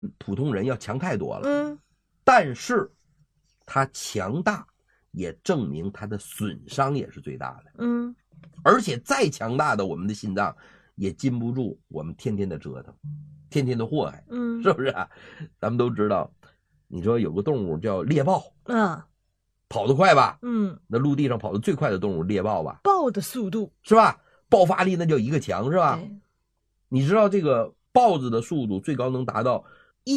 普通人要强太多了。但是它强大也证明它的损伤也是最大的。而且再强大的我们的心脏也禁不住我们天天的折腾，天天的祸害。是不是啊？咱们都知道，你说有个动物叫猎豹，跑得快吧？那陆地上跑得最快的动物猎豹吧？ 豹的速度是吧？爆发力那叫一个强，是吧？你知道这个豹子的速度最高能达到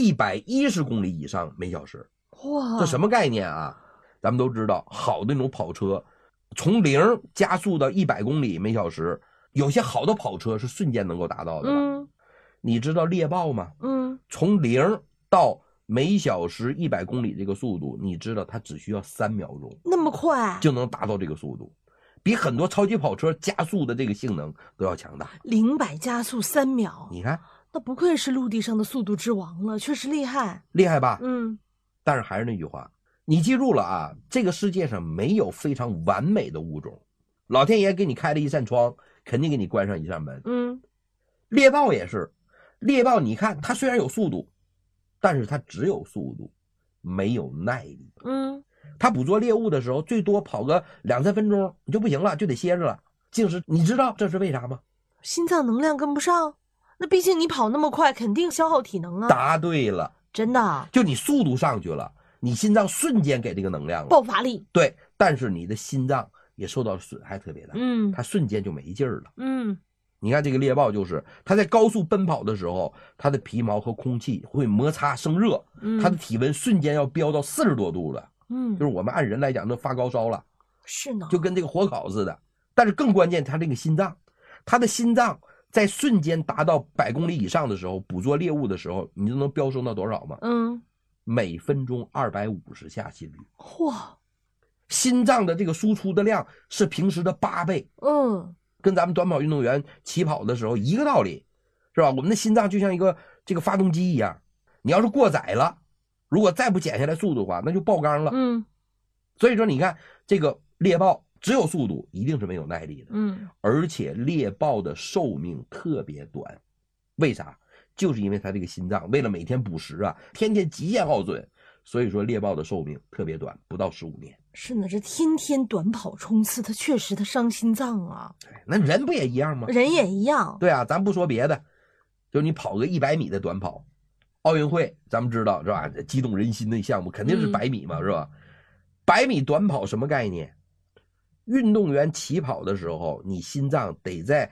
110公里以上每小时。 哇， 这什么概念啊？咱们都知道，好的那种跑车从0加速到100公里每小时，有些好的跑车是瞬间能够达到的。你知道猎豹吗？从0到每小时100公里这个速度，你知道它只需要3秒钟， 那么快就能达到这个速度，比很多超级跑车加速的这个性能都要强大。 0-100加速3秒， 你看， 那不愧是陆地上的速度之王了，确实厉害， 厉害吧？但是还是那句话，你记住了啊，这个世界上没有非常完美的物种，老天爷给你开了一扇窗，肯定给你关上一扇门。猎豹也是，猎豹你看它虽然有速度，但是它只有速度，没有耐力。它捕捉猎物的时候，最多跑个2-3分钟你就不行了，就得歇着了。竟是你知道这是为啥吗？ 心脏能量跟不上，那毕竟你跑那么快，肯定消耗体能啊。 答对了， 真的， 就你速度上去了，你心脏瞬间给这个能量了， 爆发力。 对，但是你的心脏也受到损害特别大，它瞬间就没劲儿了。你看这个猎豹，就是它在高速奔跑的时候，它的皮毛和空气会摩擦生热，它的体温瞬间要飙到40多度了。就是我们按人来讲都发高烧了， 是呢， 就跟这个火烤似的。但是更关键，它这个心脏，它的心脏在瞬间达到100公里以上的时候，捕捉猎物的时候，你就能飙升到多少吗？每分钟250下心率。 哇， 心脏的这个输出的量是平时的8倍。跟咱们短跑运动员起跑的时候一个道理，是吧？我们的心脏就像一个这个发动机一样，你要是过载了，如果再不减下来速度的话，那就爆缸了。所以说你看这个猎豹只有速度，一定是没有耐力的。而且猎豹的寿命特别短，为啥？就是因为它这个心脏为了每天捕食啊，天天极限耗损，所以说猎豹的寿命特别短，不到15年。 是呢，这天天短跑冲刺，它确实它伤心脏啊。 那人不也一样吗？ 人也一样。 对啊，咱不说别的，就你跑个100米的短跑，奥运会咱们知道是吧？激动人心的项目肯定是100米嘛，是吧？100米短跑什么概念？运动员起跑的时候，你心脏得在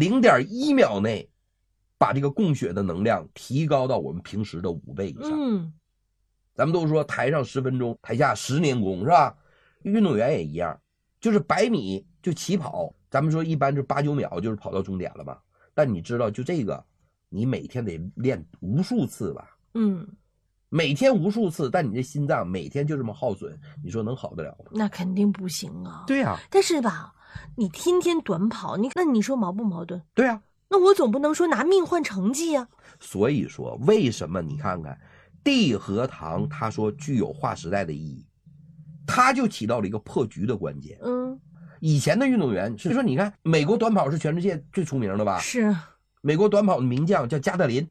0.1秒内把这个供血的能量提高到我们平时的5倍以上。咱们都说台上10分钟，台下10年功，是吧？运动员也一样，就是100米就起跑，咱们说一般是8-9秒就是跑到终点了嘛。但你知道就这个你每天得练无数次吧。每天无数次，但你这心脏每天就这么耗损，你说能好得了吗？ 那肯定不行啊。 对啊， 但是吧，你天天短跑，那你说矛不矛盾？ 对啊， 那我总不能说拿命换成绩啊。 所以说为什么你看看地核糖它说具有划时代的意义，它就起到了一个破局的关键。以前的运动员是说，你看美国短跑是全世界最出名的吧？ 是， 美国短跑的名将叫加特林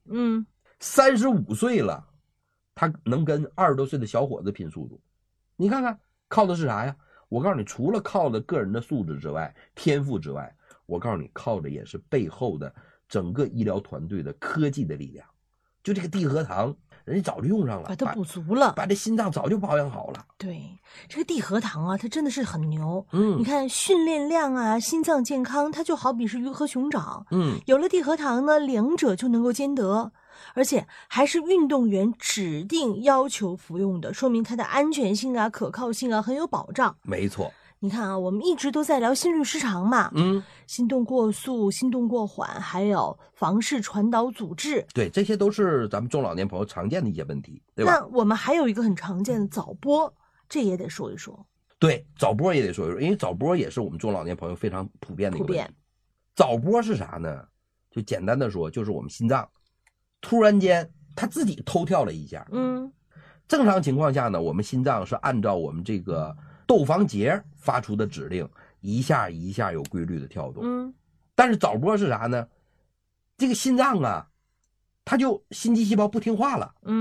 ，35岁了，他能跟20多岁的小伙子拼速度。你看看靠的是啥呀？我告诉你，除了靠的个人的素质之外，天赋之外，我告诉你靠的也是背后的整个医疗团队的科技的力量。就这个地核糖人家早就用上了， 把它补足了， 把这心脏早就保养好了。 对，这个地核糖啊，它真的是很牛。你看训练量啊，心脏健康，它就好比是鱼和熊掌。有了地核糖呢，两者就能够兼得，而且还是运动员指定要求服用的，说明它的安全性啊、可靠性啊很有保障。 没错。 你看啊，我们一直都在聊心律失常嘛，心动过速、心动过缓，还有房室传导阻滞， 对，这些都是咱们中老年朋友常见的一些问题，对吧？ 那我们还有一个很常见的早搏，这也得说一说。 对，早搏也得说一说，因为早搏也是我们中老年朋友非常普遍的一个问题。早搏是啥呢？就简单的说，就是我们心脏突然间它自己偷跳了一下。正常情况下呢，我们心脏是按照我们这个窦房结发出的指令，一下一下有规律的跳动。但是早搏是啥呢？这个心脏啊， 他就心肌细胞不听话了。